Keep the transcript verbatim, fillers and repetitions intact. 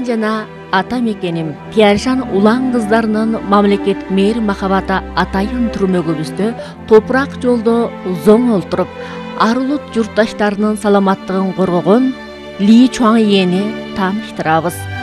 жана ата мекеним Тяньшан улан кыздарынын мамлекет мээр махабаты атайын түрмөгүбүздө топурак жолдо зоң олтуруп, ар улут журтташтарынын саламаттыгын коргогон Ли Чуаңйени тааныштырабыз.